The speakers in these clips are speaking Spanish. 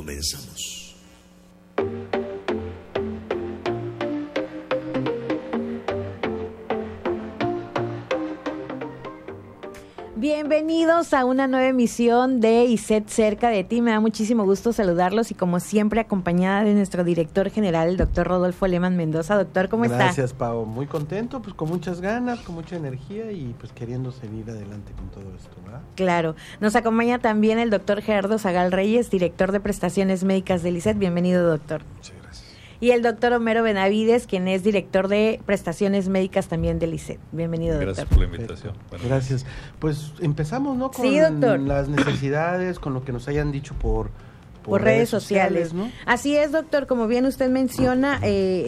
Comenzamos. Bienvenidos a una nueva emisión de ISET Cerca de Ti. Me da muchísimo gusto saludarlos y como siempre acompañada de nuestro director general, el doctor Rodolfo Leman Mendoza. Doctor, ¿cómo está? Gracias, Pau. Muy contento, pues con muchas ganas, con mucha energía y pues queriendo seguir adelante con todo esto, ¿verdad? Claro. Nos acompaña también el doctor Gerardo Zagal Reyes, director de prestaciones médicas del ISET. Bienvenido, doctor. Muchas gracias. Y el doctor Homero Benavides, quien es director de prestaciones médicas también del ISET. Bienvenido, doctor. Gracias por la invitación. Gracias. Pues empezamos, ¿no? Con sí, doctor. Las necesidades, con lo que nos hayan dicho por redes sociales, ¿no? Así es, doctor, como bien usted menciona,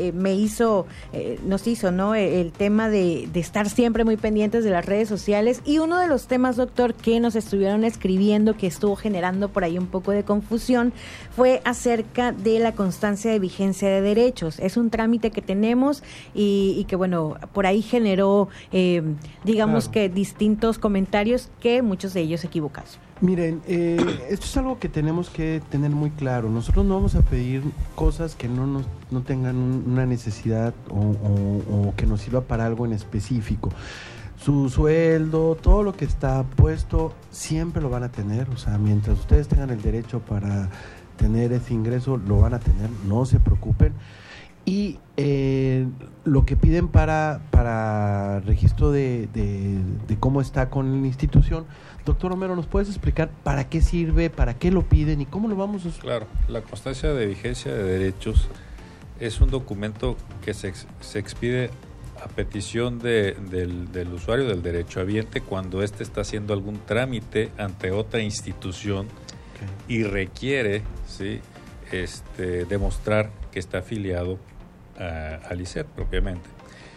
nos hizo, ¿no? El tema de estar siempre muy pendientes de las redes sociales, y uno de los temas, doctor, que nos estuvieron escribiendo, que estuvo generando por ahí un poco de confusión, fue acerca de la constancia de vigencia de derechos. Es un trámite que tenemos y que, bueno, por ahí generó, digamos, que distintos comentarios, que muchos de ellos equivocados. Miren, esto es algo que tenemos que tener muy claro. Nosotros no vamos a pedir cosas que no tengan una necesidad o que nos sirva para algo en específico. Su sueldo, todo lo que está puesto, siempre lo van a tener. O sea, mientras ustedes tengan el derecho para tener ese ingreso, lo van a tener, no se preocupen. Y lo que piden para registro de cómo está con la institución, doctor Homero, ¿nos puedes explicar para qué sirve, para qué lo piden y cómo lo vamos a usar? Claro, la constancia de vigencia de derechos es un documento que se expide a petición del usuario, del derechohabiente, cuando éste está haciendo algún trámite ante otra institución, okay, y requiere, ¿sí?, demostrar que está afiliado al ISET propiamente.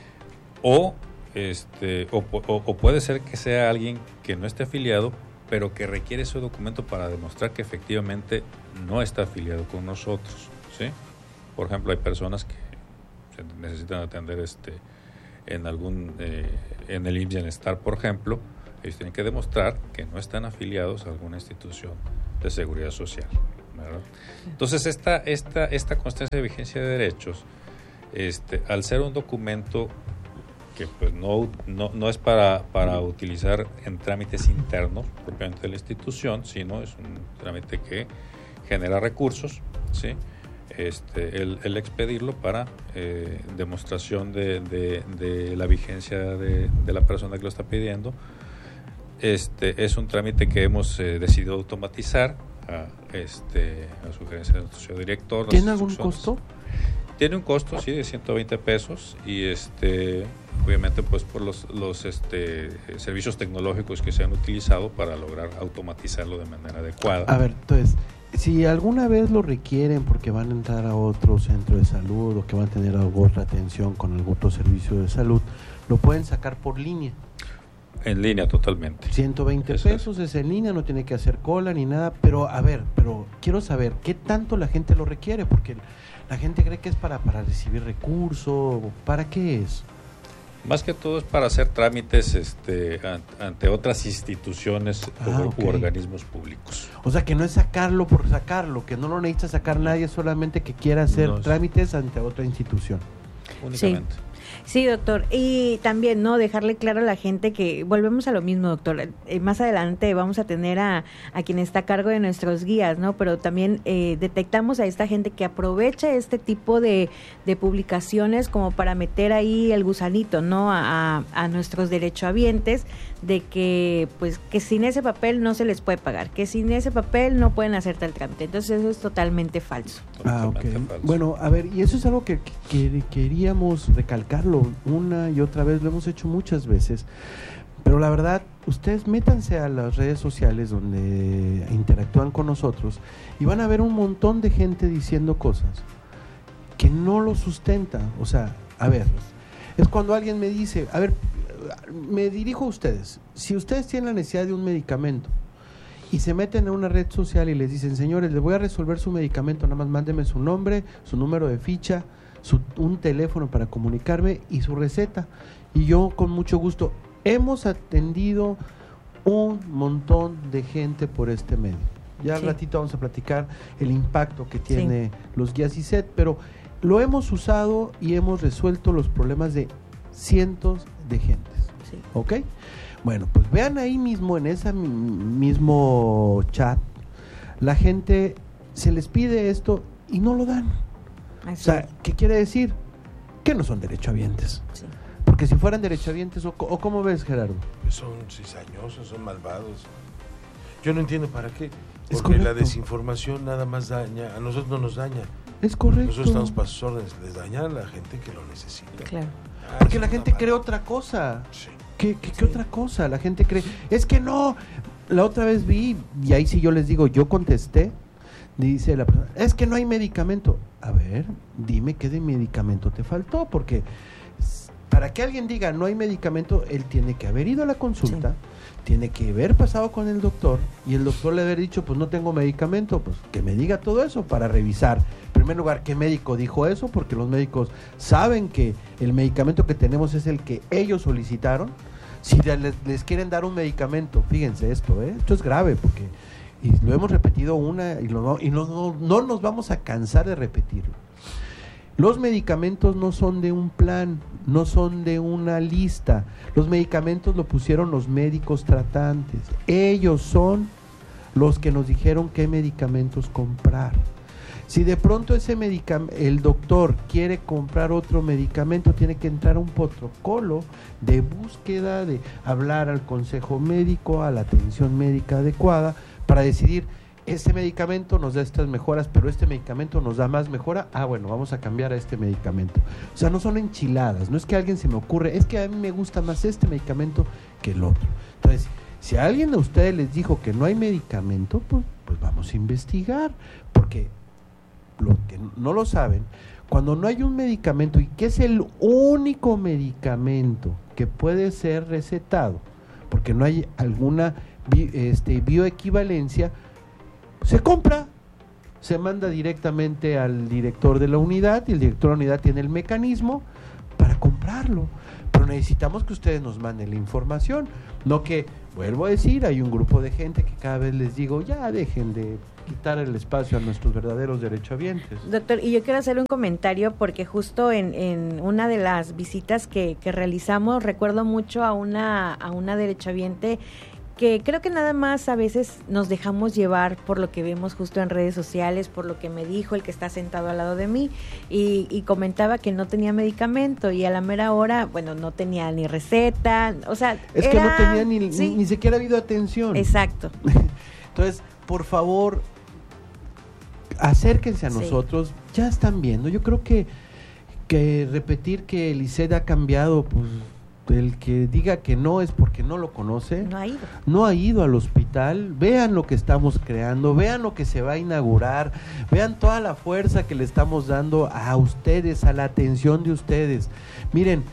O puede ser que sea alguien que no esté afiliado, pero que requiere ese documento para demostrar que efectivamente no está afiliado con nosotros, ¿sí? Por ejemplo, hay personas que se necesitan atender en el IMSS Bienestar, por ejemplo. Ellos tienen que demostrar que no están afiliados a alguna institución de seguridad social, ¿verdad? Entonces, esta constancia de vigencia de derechos, al ser un documento que pues no es para utilizar en trámites internos propiamente de la institución, sino es un trámite que genera recursos, ¿sí? El expedirlo para demostración de la vigencia de la persona que lo está pidiendo. Es un trámite que hemos decidido automatizar a sugerencia de nuestro director. ¿Tiene algún costo? Tiene un costo, sí, de 120 pesos y obviamente pues por los servicios tecnológicos que se han utilizado para lograr automatizarlo de manera adecuada. A ver, entonces, si alguna vez lo requieren porque van a entrar a otro centro de salud o que van a tener otra atención con algún otro servicio de salud, lo pueden sacar por línea. En línea totalmente. 120 pesos es en línea, no tiene que hacer cola ni nada, pero quiero saber, ¿qué tanto la gente lo requiere? Porque la gente cree que es para recibir recursos, ¿para qué es? Más que todo es para hacer trámites ante otras instituciones u organismos públicos. O sea, que no es sacarlo por sacarlo, que no lo necesita sacar nadie, solamente que quiera hacer trámites ante otra institución. Únicamente. Sí, doctor. Y también, ¿no?, dejarle claro a la gente que volvemos a lo mismo, doctor. Más adelante vamos a tener a quien está a cargo de nuestros guías, ¿no? Pero también detectamos a esta gente que aprovecha este tipo de publicaciones como para meter ahí el gusanito, ¿no?, a nuestros derechohabientes, de que pues que sin ese papel no se les puede pagar, que sin ese papel no pueden hacer tal trámite. Entonces eso es totalmente falso. Okay. Falso. Bueno, a ver, y eso es algo que queríamos recalcarlo una y otra vez, lo hemos hecho muchas veces, pero la verdad, ustedes métanse a las redes sociales donde interactúan con nosotros y van a ver un montón de gente diciendo cosas que no lo sustenta. O sea, a ver, es cuando alguien me dice, a ver, me dirijo a ustedes, si ustedes tienen la necesidad de un medicamento y se meten en una red social y les dicen, señores, les voy a resolver su medicamento, nada más mándeme su nombre, su número de ficha, un teléfono para comunicarme y su receta, y yo con mucho gusto. Hemos atendido un montón de gente por este medio, Ya al ratito vamos a platicar el impacto que tiene los guías ISET, pero lo hemos usado y hemos resuelto los problemas de cientos de gentes. ¿Ok? Bueno, pues vean ahí mismo, en ese mismo chat, la gente se les pide esto y no lo dan. O sea, ¿qué quiere decir? Que no son derechohabientes. Sí. Porque si fueran derechohabientes, ¿o cómo ves, Gerardo? Pues son cizañosos, son malvados. Yo no entiendo para qué. Porque la desinformación nada más daña, a nosotros no nos daña. Es correcto. Nosotros estamos para sus órdenes, les daña a la gente que lo necesita. Claro. Porque la gente cree otra cosa. Sí. ¿Qué otra cosa? La gente cree, es que no. La otra vez vi, y ahí sí yo les digo, yo contesté, dice la persona, es que no hay medicamento. A ver, dime qué de medicamento te faltó, porque para que alguien diga no hay medicamento, él tiene que haber ido a la consulta, tiene que haber pasado con el doctor, y el doctor le haber dicho, pues no tengo medicamento, pues que me diga todo eso para revisar. En primer lugar, ¿qué médico dijo eso? Porque los médicos saben que el medicamento que tenemos es el que ellos solicitaron. Si les quieren dar un medicamento, fíjense esto es grave, porque y lo hemos repetido no nos vamos a cansar de repetirlo. Los medicamentos no son de un plan, no son de una lista. Los medicamentos lo pusieron los médicos tratantes. Ellos son los que nos dijeron qué medicamentos comprar. Si de pronto el doctor quiere comprar otro medicamento, tiene que entrar a un protocolo de búsqueda, de hablar al consejo médico, a la atención médica adecuada, para decidir, este medicamento nos da estas mejoras, pero este medicamento nos da más mejora, bueno, vamos a cambiar a este medicamento. O sea, no son enchiladas, no es que a alguien se me ocurre, es que a mí me gusta más este medicamento que el otro. Entonces, si a alguien de ustedes les dijo que no hay medicamento, pues vamos a investigar, porque los que no lo saben, cuando no hay un medicamento y que es el único medicamento que puede ser recetado, porque no hay alguna bioequivalencia, se compra, se manda directamente al director de la unidad y el director de la unidad tiene el mecanismo para comprarlo. Pero necesitamos que ustedes nos manden la información, no que, vuelvo a decir, hay un grupo de gente que cada vez les digo, ya dejen de quitar el espacio a nuestros verdaderos derechohabientes. Doctor, y yo quiero hacer un comentario porque justo en una de las visitas que realizamos, recuerdo mucho a una derechohabiente que creo que nada más a veces nos dejamos llevar por lo que vemos justo en redes sociales, por lo que me dijo el que está sentado al lado de mí, y comentaba que no tenía medicamento, y a la mera hora, bueno, no tenía ni receta, o sea, es que no tenía ni siquiera habido atención. Exacto. Entonces, por favor, acérquense a nosotros, ya están viendo. Yo creo que repetir que el ISET ha cambiado, pues el que diga que no es porque no lo conoce, no ha ido al hospital. Vean lo que estamos creando, vean lo que se va a inaugurar, vean toda la fuerza que le estamos dando a ustedes, a la atención de ustedes. Miren,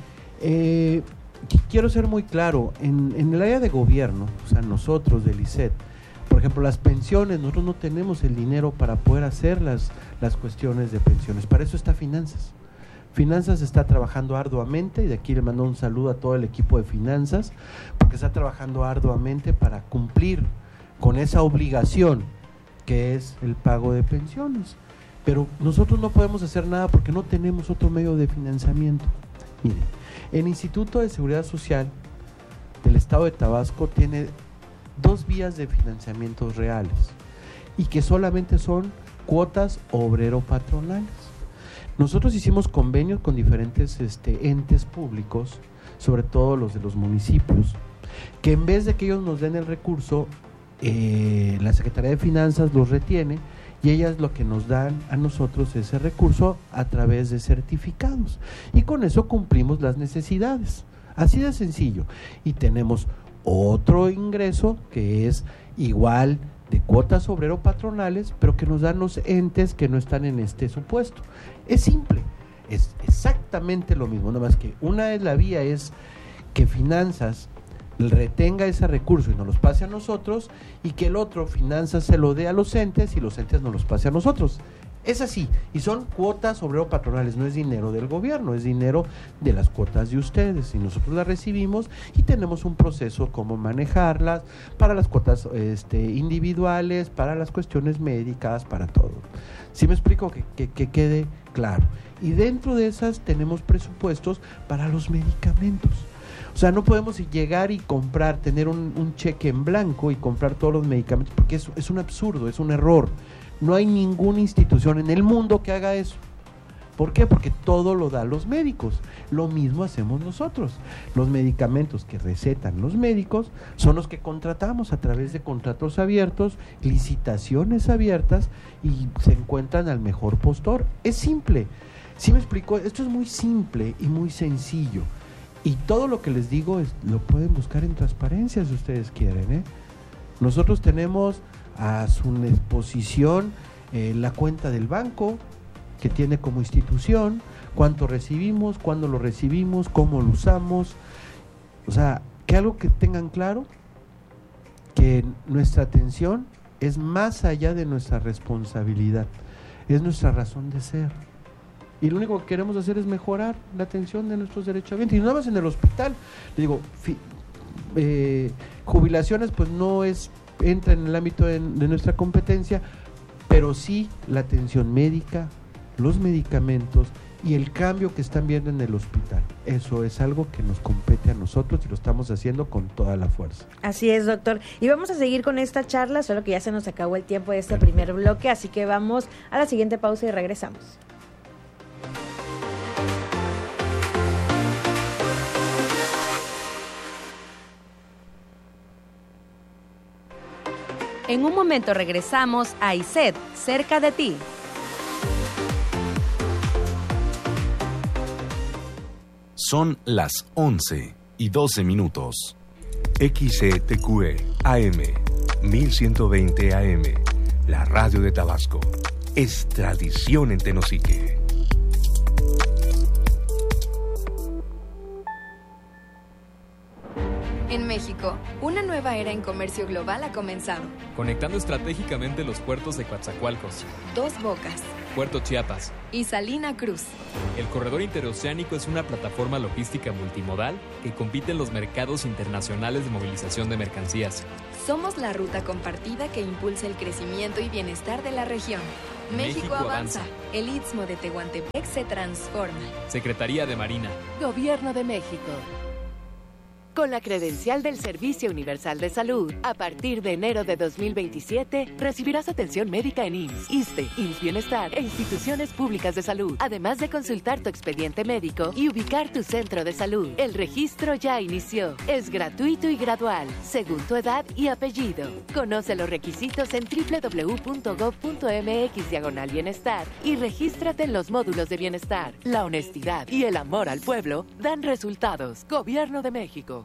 quiero ser muy claro, en el área de gobierno, o sea, nosotros del ISET, por ejemplo, las pensiones, nosotros no tenemos el dinero para poder hacer las cuestiones de pensiones, para eso está Finanzas. Finanzas está trabajando arduamente, y de aquí le mando un saludo a todo el equipo de Finanzas, porque está trabajando arduamente para cumplir con esa obligación que es el pago de pensiones. Pero nosotros no podemos hacer nada porque no tenemos otro medio de financiamiento. Miren, el Instituto de Seguridad Social del Estado de Tabasco tiene 2 vías de financiamiento reales, y que solamente son cuotas obrero-patronales. Nosotros hicimos convenios con diferentes entes públicos, sobre todo los de los municipios, que en vez de que ellos nos den el recurso, la Secretaría de Finanzas los retiene, y ellas lo que nos dan a nosotros ese recurso a través de certificados, y con eso cumplimos las necesidades, así de sencillo. Y tenemos otro ingreso que es igual de cuotas obrero-patronales, pero que nos dan los entes que no están en este supuesto. Es simple, es exactamente lo mismo, nada más que una de la vía es que Finanzas retenga ese recurso y nos los pase a nosotros, y que el otro, Finanzas, se lo dé a los entes y los entes nos los pase a nosotros. Es así, y son cuotas obrero-patronales, no es dinero del gobierno, es dinero de las cuotas de ustedes, y nosotros las recibimos y tenemos un proceso cómo manejarlas para las cuotas individuales, para las cuestiones médicas, para todo. ¿Sí me explico? Que quede claro. Y dentro de esas tenemos presupuestos para los medicamentos. O sea, no podemos llegar y comprar, tener un cheque en blanco y comprar todos los medicamentos, porque es un absurdo, es un error. No hay ninguna institución en el mundo que haga eso. ¿Por qué? Porque todo lo dan los médicos. Lo mismo hacemos nosotros. Los medicamentos que recetan los médicos son los que contratamos a través de contratos abiertos, licitaciones abiertas, y se encuentran al mejor postor. Es simple. ¿Sí me explico? Esto es muy simple y muy sencillo. Y todo lo que les digo lo pueden buscar en transparencia si ustedes quieren, Nosotros tenemos a su exposición la cuenta del banco que tiene como institución, cuánto recibimos, cuándo lo recibimos, cómo lo usamos. O sea, que algo que tengan claro, que nuestra atención es más allá de nuestra responsabilidad, es nuestra razón de ser. Y lo único que queremos hacer es mejorar la atención de nuestros derechohabientes. Y nada más en el hospital. Le digo, jubilaciones pues no entra en el ámbito de nuestra competencia, pero sí la atención médica, los medicamentos y el cambio que están viendo en el hospital. Eso es algo que nos compete a nosotros y lo estamos haciendo con toda la fuerza. Así es, doctor. Y vamos a seguir con esta charla, solo que ya se nos acabó el tiempo de este primer bloque, así que vamos a la siguiente pausa y regresamos. En un momento regresamos a ISET, cerca de ti. Son las 11:12. XETQE AM 1120 AM, la radio de Tabasco. Es tradición en Tenosique. En México, una nueva era en comercio global ha comenzado. Conectando estratégicamente los puertos de Coatzacoalcos, Dos Bocas Puerto Chiapas y Salina Cruz. El corredor interoceánico es una plataforma logística multimodal que compite en los mercados internacionales de movilización de mercancías. Somos la ruta compartida que impulsa el crecimiento y bienestar de la región. México avanza. El Istmo de Tehuantepec se transforma. Secretaría de Marina. Gobierno de México. Con la credencial del Servicio Universal de Salud, a partir de enero de 2027, recibirás atención médica en IMSS, ISSSTE, IMSS Bienestar e instituciones públicas de salud, además de consultar tu expediente médico y ubicar tu centro de salud. El registro ya inició. Es gratuito y gradual, según tu edad y apellido. Conoce los requisitos en www.gov.mx/bienestar y regístrate en los módulos de bienestar. La honestidad y el amor al pueblo dan resultados. Gobierno de México.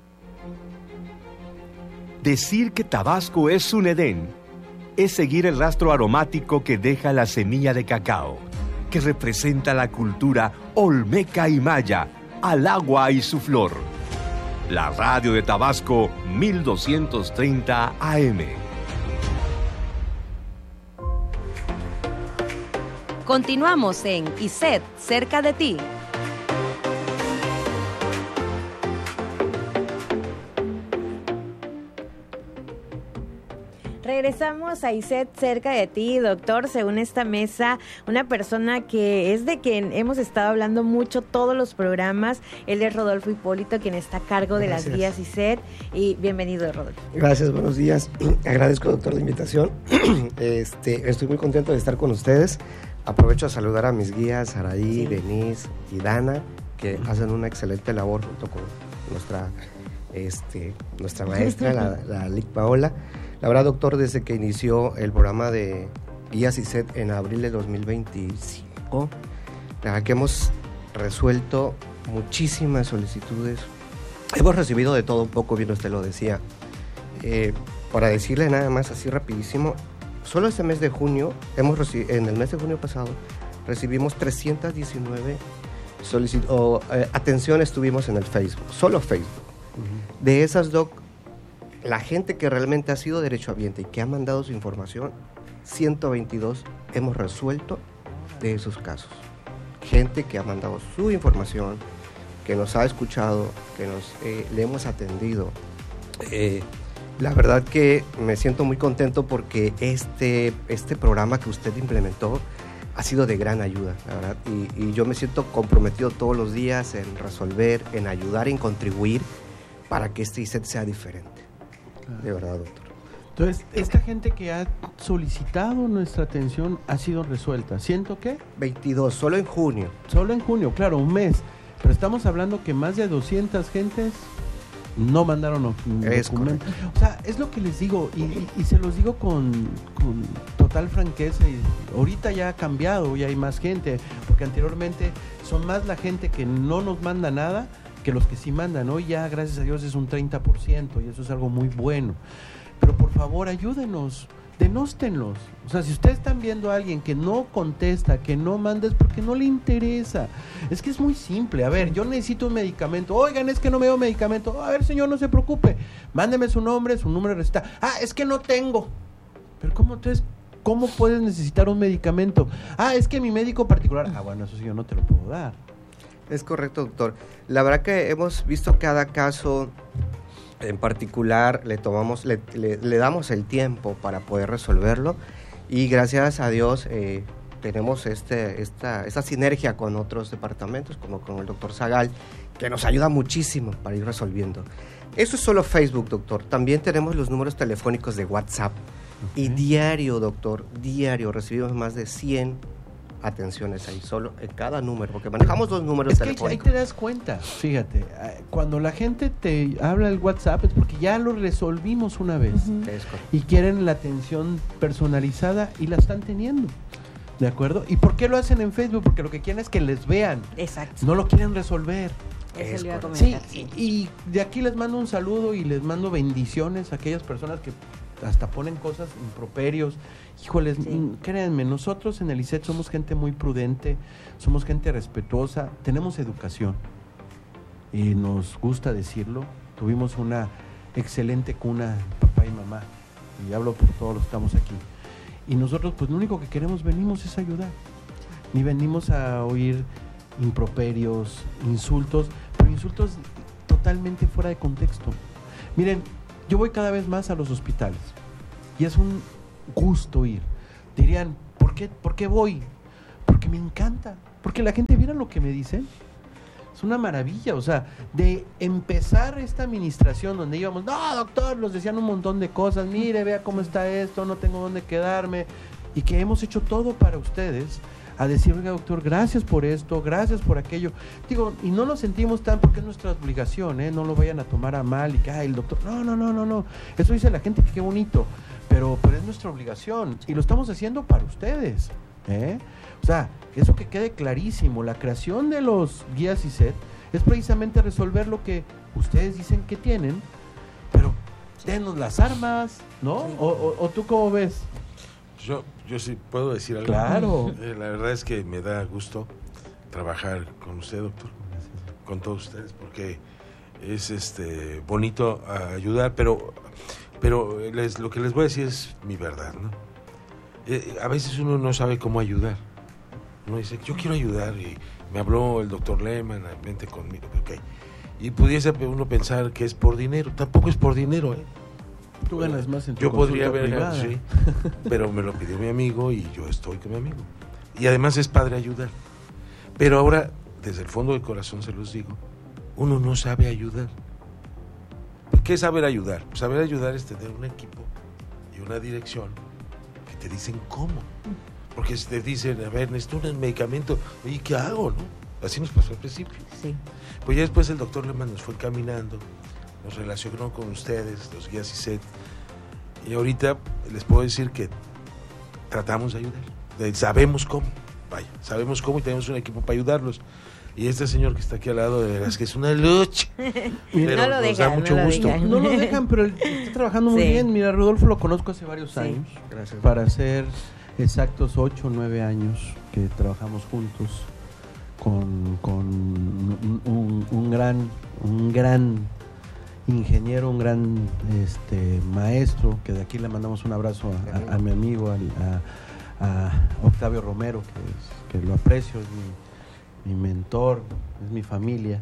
Decir que Tabasco es un Edén es seguir el rastro aromático que deja la semilla de cacao, que representa la cultura olmeca y maya, al agua y su flor. La radio de Tabasco 1230 AM. Continuamos en ISET, cerca de ti. Regresamos a ISET, cerca de ti, doctor. Según esta mesa, una persona que es de quien hemos estado hablando mucho todos los programas. Él es Rodolfo Hipólito, quien está a cargo de las guías ISET. Y bienvenido, Rodolfo. Gracias, buenos días. Agradezco, doctor, la invitación. Estoy muy contento de estar con ustedes. Aprovecho a saludar a mis guías, Araí, Denise y Dana, que hacen una excelente labor junto con nuestra maestra, la Lic Paola. La verdad, doctor, desde que inició el programa de Guías ISET en abril de 2025, la verdad que hemos resuelto muchísimas solicitudes. Hemos recibido de todo un poco, bien usted lo decía. Para decirle nada más así rapidísimo, solo este mes de junio, en el mes de junio pasado, recibimos 319 atenciones tuvimos en el Facebook, solo Facebook. Uh-huh. De esas, doc, la gente que realmente ha sido derechohabiente y que ha mandado su información, 122 hemos resuelto de esos casos. Gente que ha mandado su información, que nos ha escuchado, que le hemos atendido. La verdad que me siento muy contento porque este programa que usted implementó ha sido de gran ayuda, la verdad, y yo me siento comprometido todos los días en resolver, en ayudar, en contribuir para que este ISET sea diferente. De verdad, doctor. Entonces, esta gente que ha solicitado nuestra atención ha sido resuelta. ¿Ciento qué? 22, solo en junio. Solo en junio, claro, un mes. Pero estamos hablando que más de 200 gentes no mandaron documentos. O sea, es lo que les digo, y se los digo con total franqueza, y ahorita ya ha cambiado, ya hay más gente, porque anteriormente son más la gente que no nos manda nada que los que sí mandan. Hoy ya, gracias a Dios, es un 30%, y eso es algo muy bueno. Pero por favor, ayúdenos, denóstenlos. O sea, si ustedes están viendo a alguien que no contesta, que no manda, es porque no le interesa. Es que es muy simple. A ver, yo necesito un medicamento. Oigan, es que no me dio medicamento. A ver, señor, no se preocupe. Mándeme su nombre, su número de receta. Ah, es que no tengo. Pero ¿cómo puedes necesitar un medicamento? Ah, es que mi médico particular. Ah, bueno, eso sí, yo no te lo puedo dar. Es correcto, doctor. La verdad que hemos visto cada caso en particular, le damos el tiempo para poder resolverlo, y gracias a Dios tenemos esta sinergia con otros departamentos, como con el doctor Zagal, que nos ayuda muchísimo para ir resolviendo. Eso es solo Facebook, doctor. También tenemos los números telefónicos de WhatsApp. Okay. Y diario, doctor, recibimos más de 100 atenciones ahí, solo en cada número, porque manejamos 2 números telefónicos. Ahí te das cuenta, fíjate, cuando la gente te habla el WhatsApp es porque ya lo resolvimos una vez, y quieren la atención personalizada y la están teniendo, ¿de acuerdo? ¿Y por qué lo hacen en Facebook? Porque lo que quieren es que les vean. Exacto. No lo quieren resolver. Eso le iba a comentar. Sí, y de aquí les mando un saludo y les mando bendiciones a aquellas personas que hasta ponen cosas, improperios. Híjoles, créanme, nosotros en el ISET somos gente muy prudente, somos gente respetuosa, tenemos educación y nos gusta decirlo. Tuvimos una excelente cuna, papá y mamá, y hablo por todos los que estamos aquí. Y nosotros, pues lo único que venimos es ayudar. Ni venimos a oír improperios, insultos, pero insultos totalmente fuera de contexto. Miren, yo voy cada vez más a los hospitales y es un gusto ir. Dirían, ¿por qué voy? Porque me encanta, porque la gente, ¿vieron lo que me dicen? Es una maravilla, o sea, de empezar esta administración donde íbamos, no, doctor, nos decían un montón de cosas, mire, vea cómo está esto, no tengo dónde quedarme, y que hemos hecho todo para ustedes, a decir, oiga, doctor, gracias por esto, gracias por aquello. Digo, y no lo sentimos tan porque es nuestra obligación, no lo vayan a tomar a mal y que, el doctor, no, eso dice la gente, que qué bonito, pero es nuestra obligación y lo estamos haciendo para ustedes, O sea, eso que quede clarísimo, la creación de los guías ISET es precisamente resolver lo que ustedes dicen que tienen, pero denos las armas, ¿no? ¿O tú cómo ves? Yo sí puedo decir algo. Claro. La verdad es que me da gusto trabajar con usted, doctor, con todos ustedes, porque es bonito ayudar, pero lo que les voy a decir es mi verdad, ¿no? A veces uno no sabe cómo ayudar. Uno dice, yo quiero ayudar, y me habló el doctor Lehmann, vente conmigo, okay. Y pudiese uno pensar que es por dinero. Tampoco es por dinero, Tú ganas más en tu yo podría haber privada. sí, pero me lo pidió mi amigo y yo estoy con mi amigo. Y además es padre ayudar. Pero ahora, desde el fondo del corazón se los digo, uno no sabe ayudar. ¿Qué es saber ayudar? Saber ayudar es tener un equipo y una dirección que te dicen cómo. Porque si te dicen, a ver, necesito un medicamento, ¿y qué hago, no? Así nos pasó al principio. Sí. Pues ya después el doctor Lehmann nos fue caminando, nos relacionó con ustedes, los guías ISET, y ahorita les puedo decir que tratamos de ayudar, sabemos cómo, y tenemos un equipo para ayudarlos. Y este señor que está aquí al lado, de veras que es una lucha, pero no lo nos da mucho gusto. No lo dejan, pero él está trabajando muy bien. Mira, Rodolfo lo conozco hace varios años. Gracias. Para ser exactos 8 o 9 años que trabajamos juntos con un gran ingeniero, un gran maestro, que de aquí le mandamos un abrazo a mi amigo, a Octavio Romero, que lo aprecio, es mi mentor, es mi familia.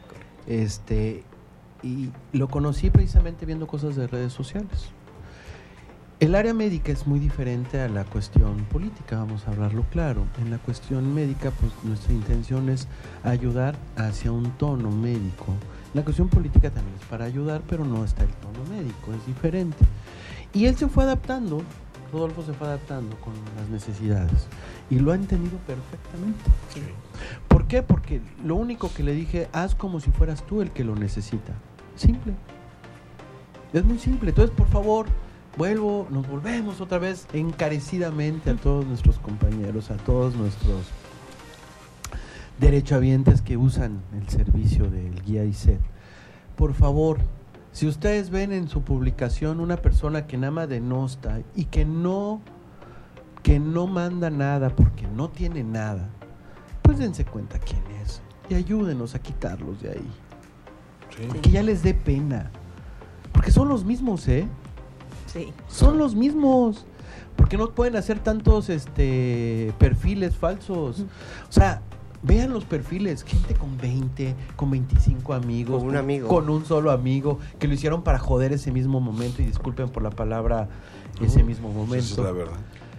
Y lo conocí precisamente viendo cosas de redes sociales. El área médica es muy diferente a la cuestión política, vamos a hablarlo claro. En la cuestión médica, pues nuestra intención es ayudar hacia un tono médico. La cuestión política también es para ayudar, pero no está el tono médico, es diferente. Y él se fue adaptando, Rodolfo se fue adaptando con las necesidades y lo ha entendido perfectamente. Sí. ¿Por qué? Porque lo único que le dije, haz como si fueras tú el que lo necesita. Simple. Es muy simple. Entonces, por favor, nos volvemos otra vez encarecidamente a todos nuestros compañeros, a todos nuestros derechohabientes que usan el servicio del Guía ISET. Por favor, si ustedes ven en su publicación una persona que nada más denosta y que no manda nada porque no tiene nada, pues dense cuenta quién es y ayúdenos a quitarlos de ahí. Sí. Que ya les dé pena. Porque son los mismos, ¿eh? Sí. Son los mismos. Porque no pueden hacer tantos perfiles falsos. O sea, vean los perfiles, gente con 20, con 25 amigos, con un amigo, con un solo amigo, que lo hicieron para joder ese mismo momento, y disculpen por la palabra, ese mismo momento. Esa es la verdad.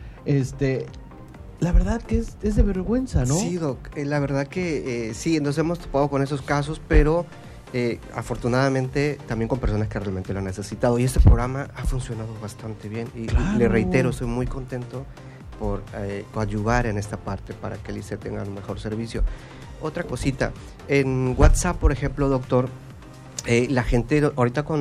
La verdad que es de vergüenza, ¿no? Sí, Doc, la verdad que sí, nos hemos topado con esos casos, pero afortunadamente también con personas que realmente lo han necesitado, y este programa ha funcionado bastante bien, y claro, le reitero, estoy muy contento por ayudar en esta parte para que el ISET tenga un mejor servicio. Otra cosita, en WhatsApp, por ejemplo, doctor, la gente ahorita con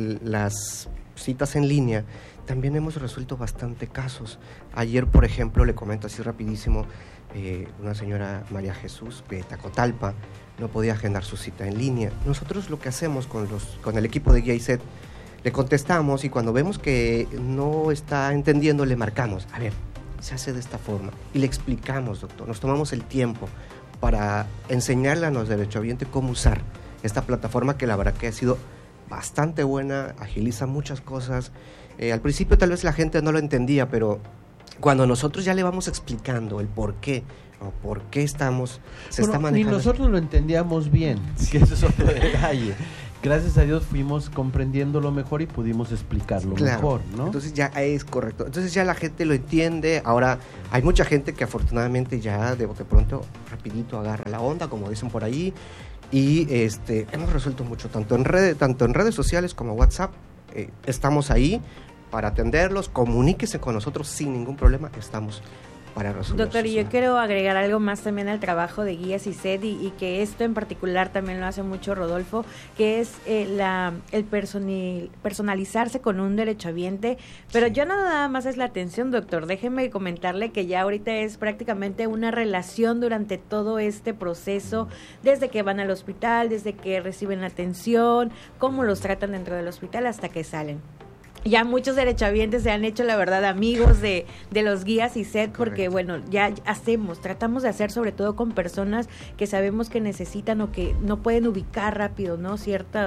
las citas en línea también hemos resuelto bastante casos. Ayer, por ejemplo, le comento así rapidísimo, una señora María Jesús de Tacotalpa no podía agendar su cita en línea. Nosotros lo que hacemos con el equipo de Guía ISET, le contestamos, y cuando vemos que no está entendiendo, le marcamos, a ver, se hace de esta forma, y le explicamos, doctor, nos tomamos el tiempo para enseñarle a los derechohabientes cómo usar esta plataforma, que la verdad que ha sido bastante buena, agiliza muchas cosas. Al principio tal vez la gente no lo entendía, pero cuando nosotros ya le vamos explicando el por qué, o por qué está manejando. Ni nosotros lo entendíamos bien, que ese es otro detalle. Gracias a Dios fuimos comprendiéndolo mejor y pudimos explicarlo mejor, ¿no? Entonces ya es correcto. Entonces ya la gente lo entiende. Ahora hay mucha gente que afortunadamente ya de pronto rapidito agarra la onda, como dicen por ahí, y hemos resuelto mucho, tanto en redes sociales como WhatsApp. Estamos ahí para atenderlos. Comuníquese con nosotros sin ningún problema. Estamos para resolver. Doctor, y yo quiero agregar algo más también al trabajo de Guías ISET, y que esto en particular también lo hace mucho Rodolfo, que es el personalizarse con un derechohabiente, pero ya no nada más es la atención, doctor. Déjeme comentarle que ya ahorita es prácticamente una relación durante todo este proceso, desde que van al hospital, desde que reciben la atención, cómo los tratan dentro del hospital hasta que salen. Ya muchos derechohabientes se han hecho, la verdad, amigos de los Guías ISET, porque bueno, ya tratamos de hacer, sobre todo con personas que sabemos que necesitan o que no pueden ubicar rápido, ¿no? Cierta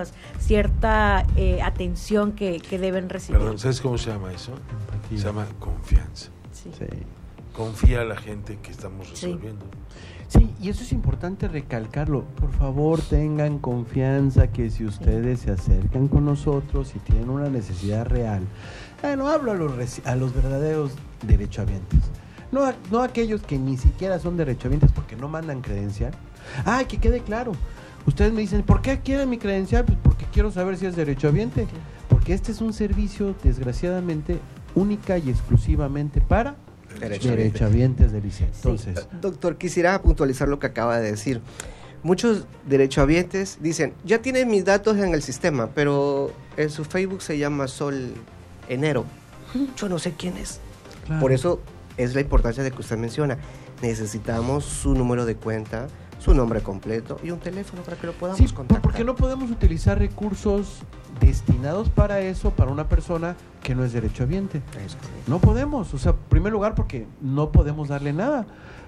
atención que deben recibir. Perdón, ¿sabes cómo se llama eso? Empatía. Se llama confianza. Sí. Confía a la gente que estamos resolviendo. Sí, y eso es importante recalcarlo. Por favor, tengan confianza que si ustedes se acercan con nosotros y tienen una necesidad real, no hablo a los verdaderos derechohabientes, no aquellos que ni siquiera son derechohabientes porque no mandan credencial. Que quede claro. Ustedes me dicen, ¿por qué quieren mi credencial? Pues porque quiero saber si es derechohabiente. Sí. Porque este es un servicio, desgraciadamente, única y exclusivamente para derechohabientes del ISET. Entonces, sí. Doctor, quisiera puntualizar lo que acaba de decir. Muchos derechohabientes dicen, ya tienen mis datos en el sistema, pero en su Facebook se llama Sol Enero. Yo no sé quién es. Claro. Por eso es la importancia de que usted menciona. Necesitamos su número de cuenta, su nombre completo y un teléfono para que lo podamos contactar. Porque no podemos utilizar recursos destinados para eso, para una persona que no es derechohabiente. No podemos, en primer lugar porque no podemos darle nada,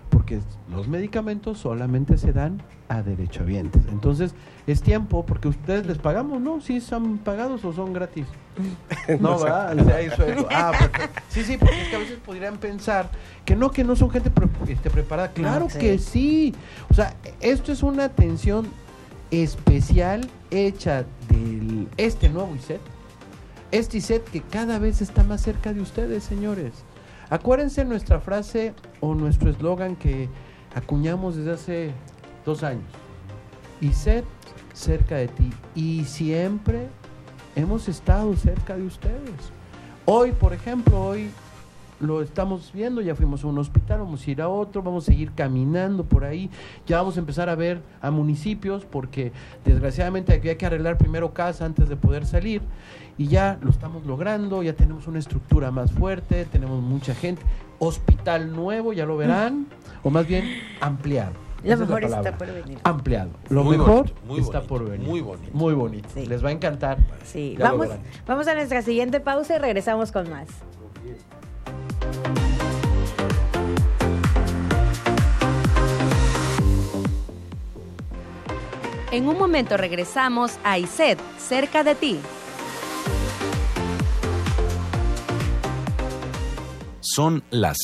porque los medicamentos solamente se dan a derechohabientes. Entonces, es tiempo, porque ustedes les pagamos, ¿no? ¿Sí son pagados o son gratis? No, ¿verdad? Hay sueldo. Perfecto. Sí, porque es que a veces podrían pensar que no son gente preparada. Claro que sí. O sea, esto es una atención especial hecha de este nuevo ISET. Este ISET que cada vez está más cerca de ustedes, señores. Acuérdense nuestra frase o nuestro eslogan que acuñamos desde hace 2 años. ISET cerca de ti. Y siempre hemos estado cerca de ustedes. Hoy, por ejemplo, lo estamos viendo, ya fuimos a un hospital, vamos a ir a otro, vamos a seguir caminando por ahí, ya vamos a empezar a ver a municipios, porque desgraciadamente aquí hay que arreglar primero casa antes de poder salir, y ya lo estamos logrando, ya tenemos una estructura más fuerte, tenemos mucha gente, hospital nuevo, ya lo verán, o más bien ampliado. Lo mejor está por venir. Ampliado. Lo muy mejor bonito, está por venir. Muy bonito. Muy bonito. Sí. Les va a encantar. Sí. Vamos a nuestra siguiente pausa y regresamos con más. En un momento regresamos a ISET, cerca de ti. Son las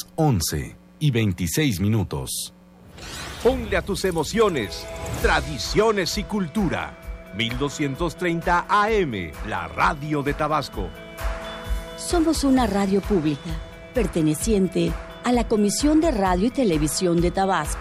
11:26. Ponle a tus emociones, tradiciones y cultura. 1230 AM, la radio de Tabasco. Somos una radio pública, perteneciente a la Comisión de Radio y Televisión de Tabasco.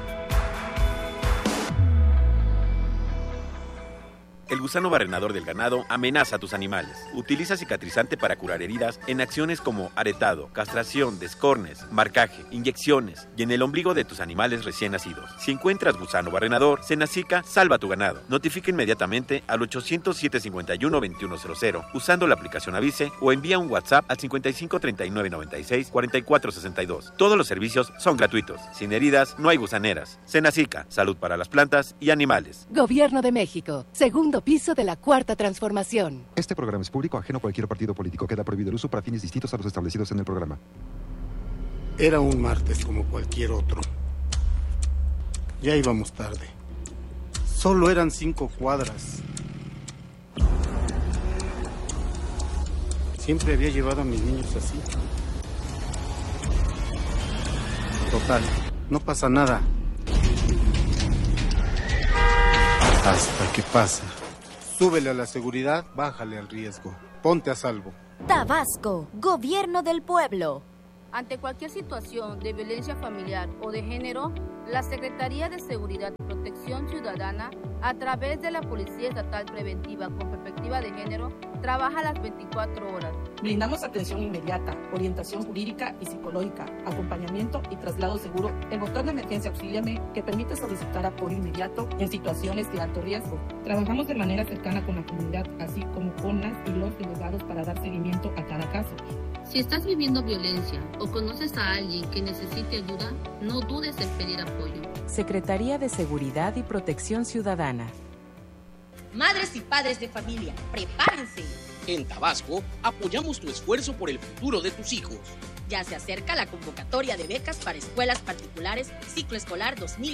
El gusano barrenador del ganado amenaza a tus animales. Utiliza cicatrizante para curar heridas en acciones como aretado, castración, descornes, marcaje, inyecciones y en el ombligo de tus animales recién nacidos. Si encuentras gusano barrenador, Senacica salva tu ganado. Notifica inmediatamente al 800-751-2100 usando la aplicación Avise o envía un WhatsApp al 55 39 96 44 62. Todos los servicios son gratuitos. Sin heridas no hay gusaneras. Senacica, salud para las plantas y animales. Gobierno de México, segundo piso de la Cuarta Transformación. Este programa es público, ajeno a cualquier partido político. Queda prohibido el uso para fines distintos a los establecidos en el programa. Era un martes como cualquier otro. Ya íbamos tarde. Solo eran 5 cuadras. Siempre había llevado a mis niños así. Total, no pasa nada. Hasta que pasa. Súbele a la seguridad, bájale al riesgo. Ponte a salvo. Tabasco, Gobierno del Pueblo. Ante cualquier situación de violencia familiar o de género, la Secretaría de Seguridad y Protección Ciudadana, a través de la Policía Estatal Preventiva con Perspectiva de Género, trabaja las 24 horas. Brindamos atención inmediata, orientación jurídica y psicológica, acompañamiento y traslado seguro. El botón de emergencia Auxíliame, que permite solicitar apoyo inmediato en situaciones de alto riesgo. Trabajamos de manera cercana con la comunidad, así como con las y los delegados para dar seguimiento a cada caso. Si estás viviendo violencia o conoces a alguien que necesite ayuda, no dudes en pedir apoyo. Secretaría de Seguridad y Protección Ciudadana. Madres y padres de familia, prepárense. En Tabasco, apoyamos tu esfuerzo por el futuro de tus hijos. Ya se acerca la convocatoria de becas para escuelas particulares ciclo escolar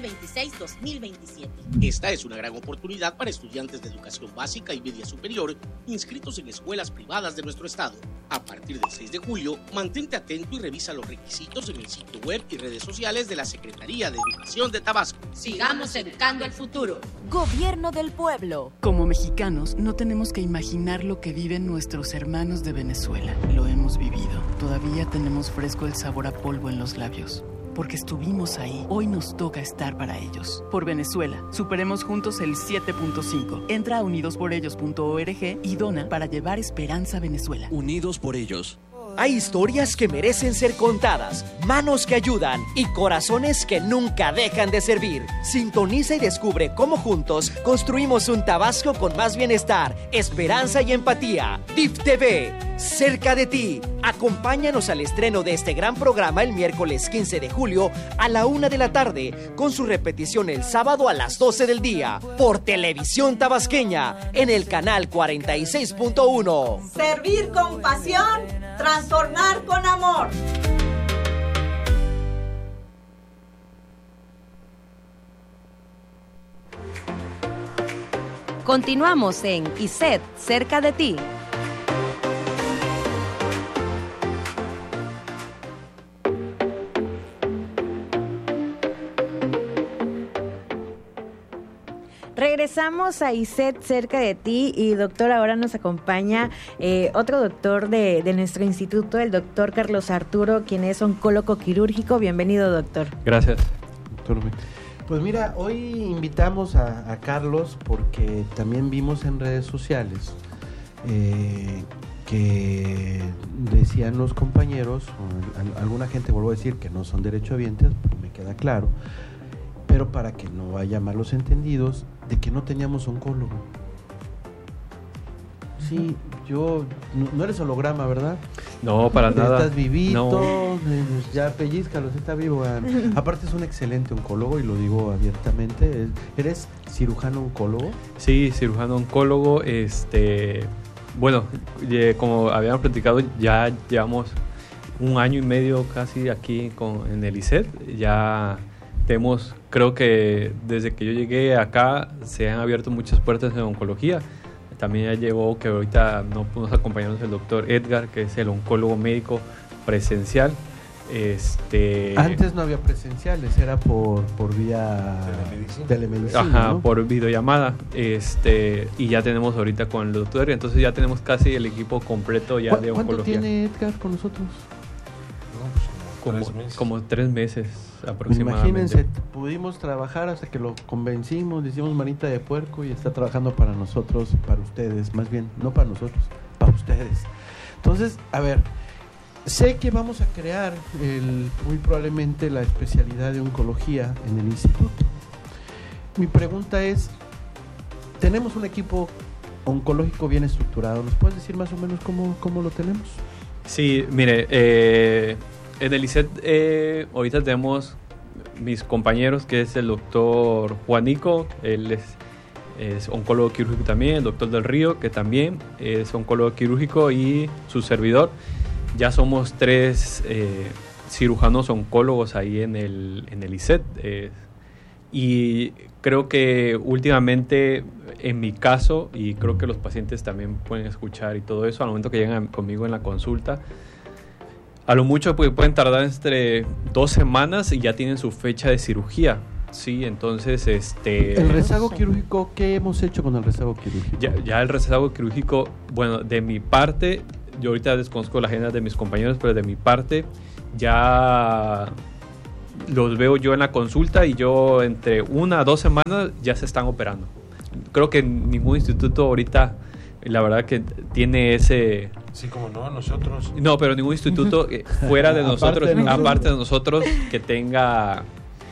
2026-2027. Esta es una gran oportunidad para estudiantes de educación básica y media superior inscritos en escuelas privadas de nuestro estado. A partir del 6 de julio, mantente atento y revisa los requisitos en el sitio web y redes sociales de la Secretaría de Educación de Tabasco. Sigamos educando el futuro. Gobierno del Pueblo. Como mexicanos, no tenemos que imaginar lo que viven nuestros hermanos de Venezuela. Lo hemos vivido. Todavía tenemos fresco el sabor a polvo en los labios. Porque estuvimos ahí, hoy nos toca estar para ellos. Por Venezuela, superemos juntos el 7.5. Entra a unidosporellos.org y dona para llevar esperanza a Venezuela. Unidos por ellos. Hay historias que merecen ser contadas, manos que ayudan y corazones que nunca dejan de servir. Sintoniza y descubre cómo juntos construimos un Tabasco con más bienestar, esperanza y empatía. DIF TV, cerca de ti. Acompáñanos al estreno de este gran programa el miércoles 15 de julio a la 1 de la tarde, con su repetición el sábado a las 12 del día, por Televisión Tabasqueña, en el canal 46.1. Servir con pasión. Transformar con amor. Continuamos en ISET, cerca de ti. Regresamos a ISET cerca de ti y doctor, ahora nos acompaña otro doctor de nuestro instituto, el doctor Carlos Arturo, quien es oncólogo quirúrgico. Bienvenido, doctor. Gracias. Doctor, pues mira, hoy invitamos a Carlos porque también vimos en redes sociales que decían los compañeros, o alguna gente, vuelvo a decir, que no son derechohabientes, me queda claro, pero para que no haya malos entendidos, de que no teníamos oncólogo. Sí, yo, no eres holograma, ¿verdad? No, para nada. Estás vivito, no. Ya pellízcalos, está vivo. Aparte es un excelente oncólogo y lo digo abiertamente. ¿Eres cirujano oncólogo? Sí, cirujano oncólogo. Bueno, como habíamos platicado, ya llevamos 1 año y medio casi aquí en el ISET. Ya tenemos, creo que desde que yo llegué acá se han abierto muchas puertas en oncología. También ya llegó que ahorita nos acompañamos el doctor Edgar, que es el oncólogo médico presencial. Antes no había presenciales, era por vía telemedicina. Ajá, ¿no? Por videollamada. Y ya tenemos ahorita con el doctor, entonces ya tenemos casi el equipo completo ya de oncología. ¿Cuánto tiene Edgar con nosotros? Como 3 meses aproximadamente. Imagínense, pudimos trabajar hasta que lo convencimos, le hicimos manita de puerco y está trabajando para nosotros, para ustedes, más bien, no para nosotros, para ustedes. Entonces, a ver, sé que vamos a crear muy probablemente la especialidad de oncología en el instituto. Mi pregunta es, tenemos un equipo oncológico bien estructurado, ¿nos puedes decir más o menos cómo lo tenemos? Sí, mire, en el ISET ahorita tenemos mis compañeros, que es el doctor Juanico, él es oncólogo quirúrgico también, el doctor Del Río, que también es oncólogo quirúrgico, y su servidor. Ya somos 3 cirujanos oncólogos ahí en el ISET. Y creo que últimamente, en mi caso, y creo que los pacientes también pueden escuchar y todo eso, al momento que llegan conmigo en la consulta, a lo mucho pueden tardar entre 2 semanas y ya tienen su fecha de cirugía. Sí, entonces ¿El rezago quirúrgico? ¿Qué hemos hecho con el rezago quirúrgico? Ya el rezago quirúrgico, bueno, de mi parte, yo ahorita desconozco la agenda de mis compañeros, pero de mi parte ya los veo yo en la consulta y yo entre 1 a 2 semanas ya se están operando. Creo que ningún instituto ahorita, la verdad, que tiene ese... Sí, como no, nosotros. No, pero ningún instituto fuera de nosotros, aparte de nosotros, que tenga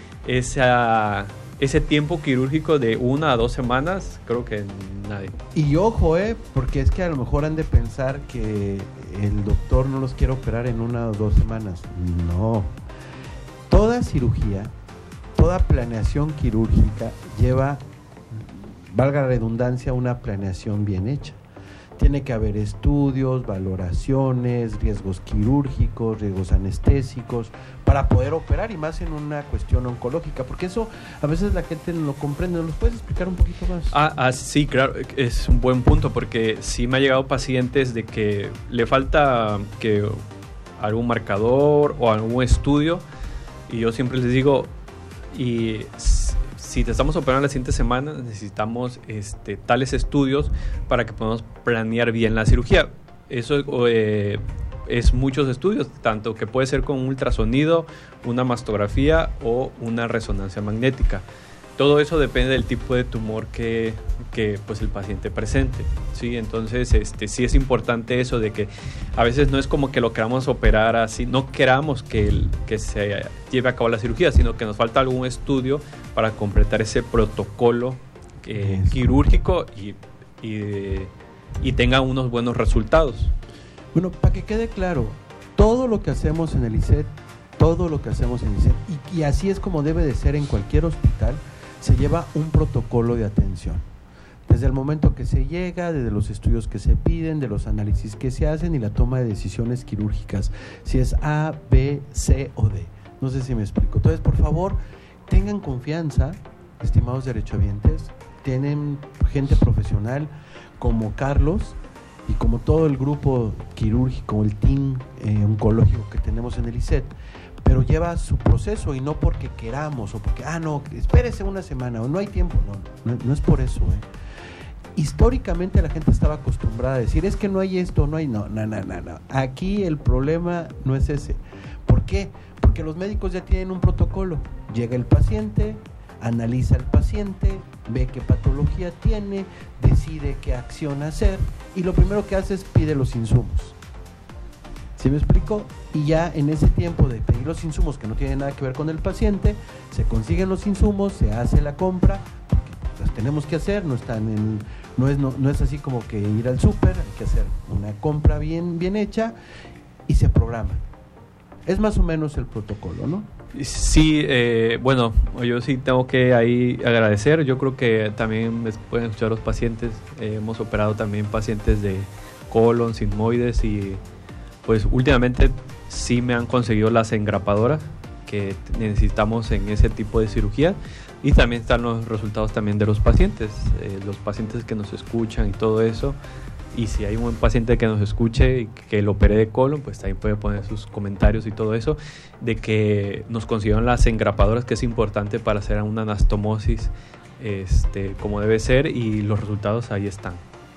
ese tiempo quirúrgico de 1 a 2 semanas, creo que nadie. Y ojo, porque es que a lo mejor han de pensar que el doctor no los quiere operar en 1 o 2 semanas. No. Toda cirugía, toda planeación quirúrgica lleva, valga la redundancia, una planeación bien hecha. Tiene que haber estudios, valoraciones, riesgos quirúrgicos, riesgos anestésicos, para poder operar, y más en una cuestión oncológica, porque eso a veces la gente no lo comprende. ¿Nos puedes explicar un poquito más? Sí, claro, es un buen punto, porque sí me ha llegado pacientes de que le falta que algún marcador o algún estudio, y yo siempre les digo, y si te estamos operando la siguiente semana, necesitamos tales estudios para que podamos planear bien la cirugía. Eso es muchos estudios, tanto que puede ser con un ultrasonido, una mastografía o una resonancia magnética. Todo eso depende del tipo de tumor que pues el paciente presente, ¿sí? Entonces sí es importante eso de que a veces no es como que lo queramos operar así, no queramos que se lleve a cabo la cirugía, sino que nos falta algún estudio para completar ese protocolo quirúrgico y tenga unos buenos resultados. Bueno, para que quede claro, todo lo que hacemos en el ISET, y así es como debe de ser en cualquier hospital, se lleva un protocolo de atención. Desde el momento que se llega, desde los estudios que se piden, de los análisis que se hacen y la toma de decisiones quirúrgicas, si es A, B, C o D. No sé si me explico. Entonces, por favor, tengan confianza, estimados derechohabientes, tienen gente profesional como Carlos y como todo el grupo quirúrgico, el team oncológico que tenemos en el ISET, pero lleva su proceso y no porque queramos o porque, no, espérese una semana o no hay tiempo, no es por eso. Históricamente la gente estaba acostumbrada a decir, es que no hay esto, no. Aquí el problema no es ese. ¿Por qué? Porque los médicos ya tienen un protocolo. Llega el paciente, analiza al paciente, ve qué patología tiene, decide qué acción hacer y lo primero que hace es pide los insumos. ¿Sí me explico? Y ya en ese tiempo de pedir los insumos que no tienen nada que ver con el paciente, se consiguen los insumos, se hace la compra, porque las tenemos que hacer, no es así como que ir al súper, hay que hacer una compra bien hecha y se programa. Es más o menos el protocolo, ¿no? Sí, bueno, yo sí tengo que ahí agradecer. Yo creo que también me pueden escuchar los pacientes. Hemos operado también pacientes de colon, sigmoides y pues últimamente sí me han conseguido las engrapadoras que necesitamos en ese tipo de cirugía y también están los resultados también de los pacientes que nos escuchan y todo eso. Y si hay un buen paciente que nos escuche y que lo opere de colon, pues también puede poner sus comentarios y todo eso, de que nos consiguieron las engrapadoras, que es importante para hacer una anastomosis como debe ser, y los resultados ahí están.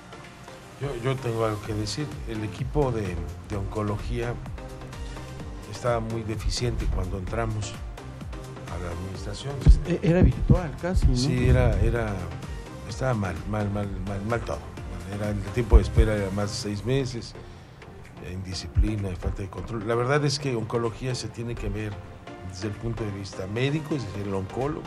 Yo tengo algo que decir. El equipo de oncología estaba muy deficiente cuando entramos a la administración. Era virtual casi, ¿no? Sí, estaba mal todo. El tiempo de espera era más de 6 meses, indisciplina y falta de control. La verdad es que oncología se tiene que ver desde el punto de vista médico, es decir, el oncólogo,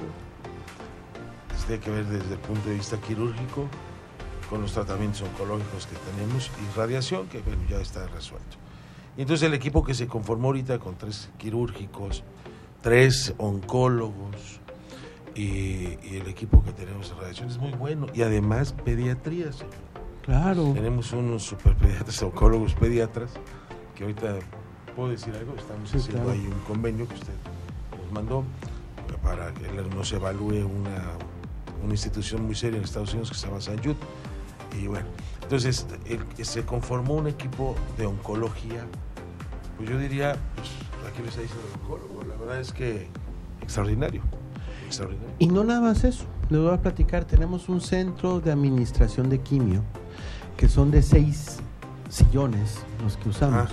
se tiene que ver desde el punto de vista quirúrgico, con los tratamientos oncológicos que tenemos, y radiación, que bueno, ya está resuelto. Y entonces el equipo que se conformó ahorita con 3 quirúrgicos, 3 oncólogos, y el equipo que tenemos de radiación es muy bueno, y además pediatría, señor. Claro. Tenemos unos superpediatras, oncólogos pediatras, que ahorita, ¿puedo decir algo? Estamos haciendo ahí un convenio que usted nos mandó para que nos evalúe una institución muy seria en Estados Unidos que se llama St. Jude. Y bueno, entonces se conformó un equipo de oncología, pues yo diría, pues aquí lo está diciendo el oncólogo, la verdad es que extraordinario. Y no nada más eso, les voy a platicar, tenemos un centro de administración de quimio, que son de 6 sillones los que usamos,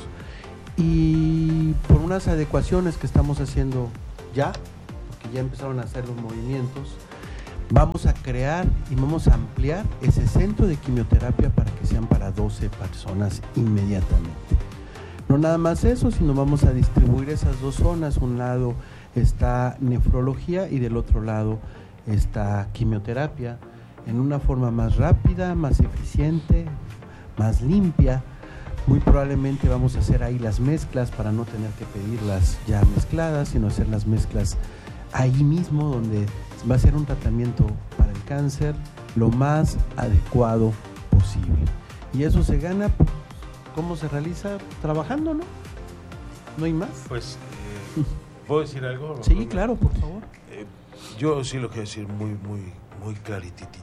y por unas adecuaciones que estamos haciendo ya, porque ya empezaron a hacer los movimientos, vamos a crear y vamos a ampliar ese centro de quimioterapia para que sean para 12 personas inmediatamente. No nada más eso, sino vamos a distribuir esas 2 zonas, un lado está nefrología y del otro lado está quimioterapia, en una forma más rápida, más eficiente, más limpia. Muy probablemente vamos a hacer ahí las mezclas para no tener que pedirlas ya mezcladas, sino hacer las mezclas ahí mismo, donde va a ser un tratamiento para el cáncer lo más adecuado posible. Y eso se gana, ¿cómo se realiza? Trabajando, ¿no? No hay más. Pues, ¿puedo decir algo? Sí, claro, por favor. Yo sí lo quiero decir muy clarititito.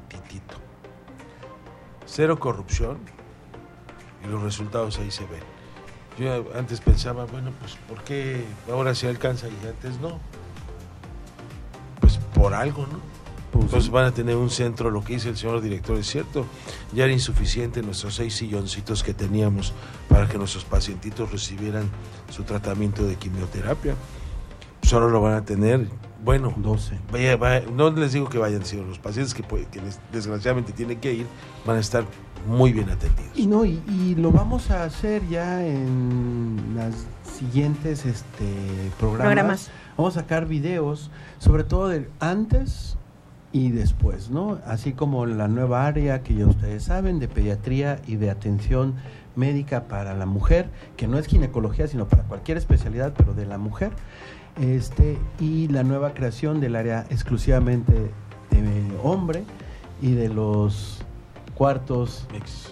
0 corrupción y los resultados ahí se ven. Yo antes pensaba, bueno, pues ¿por qué ahora sí alcanza y antes no? Pues por algo, ¿no? Pues entonces van a tener un centro, lo que dice el señor director es cierto, ya era insuficiente nuestros 6 silloncitos que teníamos para que nuestros pacientitos recibieran su tratamiento de quimioterapia. Solo lo van a tener, bueno, 12. No les digo que vayan, sino los pacientes que desgraciadamente tienen que ir, van a estar muy bien atendidos. Y lo vamos a hacer ya en las siguientes programas. Vamos a sacar videos, sobre todo del antes y después, ¿no? Así como la nueva área que ya ustedes saben, de pediatría y de atención médica para la mujer, que no es ginecología, sino para cualquier especialidad, pero de la mujer. Y la nueva creación del área exclusivamente de hombre y de los cuartos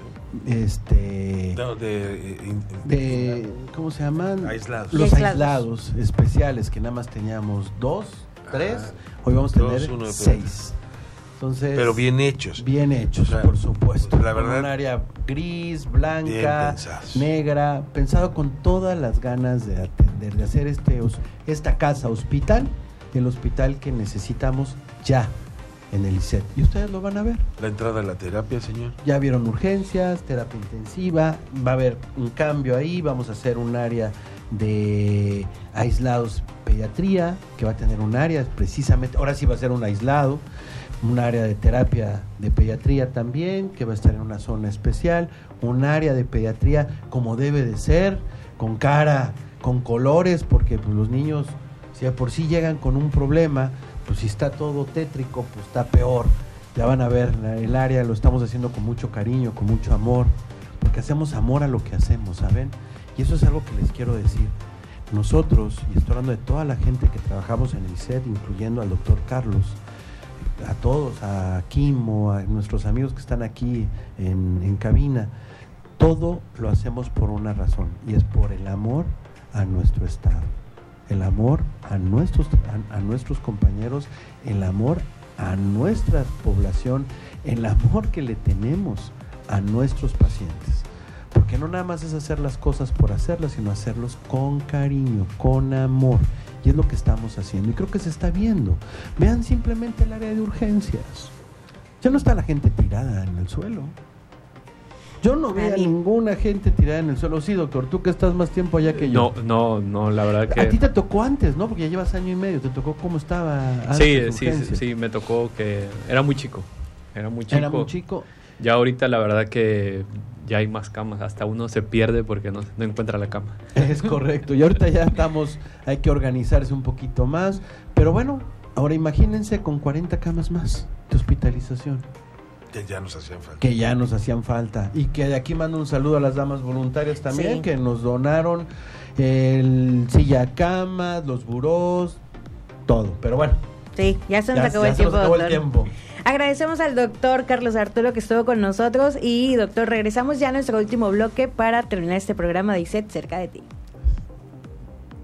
¿cómo se llaman? Aislados. Los aislados especiales, que nada más teníamos 2, 3, hoy vamos a tener 6. Entonces, pero bien hechos. Bien hechos, o sea, por supuesto. La verdad, un área gris, blanca, negra, pensado con todas las ganas de atender, de hacer esta casa hospital, el hospital que necesitamos ya en el ISET. Y ustedes lo van a ver. La entrada a la terapia, señor. Ya vieron urgencias, terapia intensiva, va a haber un cambio ahí, vamos a hacer un área de aislados pediatría, que va a tener un área precisamente, ahora sí va a ser un aislado, un área de terapia de pediatría también, que va a estar en una zona especial, un área de pediatría como debe de ser, con cara, con colores, porque pues, los niños, si de por sí llegan con un problema, pues si está todo tétrico, pues está peor. Ya van a ver, el área lo estamos haciendo con mucho cariño, con mucho amor, porque hacemos amor a lo que hacemos, ¿saben? Y eso es algo que les quiero decir. Nosotros, y estoy hablando de toda la gente que trabajamos en el ISET, incluyendo al doctor Carlos, a todos, a Kimo, a nuestros amigos que están aquí en cabina, todo lo hacemos por una razón, y es por el amor a nuestro estado, el amor a nuestros compañeros, el amor a nuestra población, el amor que le tenemos a nuestros pacientes. Porque no nada más es hacer las cosas por hacerlas, sino hacerlos con cariño, con amor. Y es lo que estamos haciendo. Y creo que se está viendo. Vean simplemente el área de urgencias. Ya no está la gente tirada en el suelo. Yo no veo a ninguna gente tirada en el suelo. Sí, doctor, tú que estás más tiempo allá que yo. No, la verdad que... A ti te tocó antes, ¿no? Porque ya llevas año y medio. ¿Te tocó cómo estaba antes? Sí, me tocó que... Era muy chico. Era muy chico. Ya ahorita la verdad que ya hay más camas, hasta uno se pierde porque no encuentra la cama. Es correcto, y ahorita ya hay que organizarse un poquito más, pero bueno, ahora imagínense con 40 camas más de hospitalización. Que ya nos hacían falta. Que ya nos hacían falta, y que de aquí mando un saludo a las damas voluntarias también, que nos donaron el silla cama, los burós, todo, pero bueno. Sí, ya se nos acabó el tiempo. Agradecemos al doctor Carlos Arturo que estuvo con nosotros y doctor, regresamos ya a nuestro último bloque para terminar este programa de ISET cerca de ti.